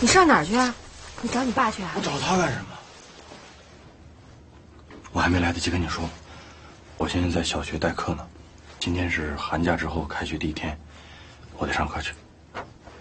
你上哪儿去啊？你找你爸去啊？ 我找他干什么？我还没来得及跟你说，我现在在小学代课呢。今天是寒假之后开学第一天，我得上课去。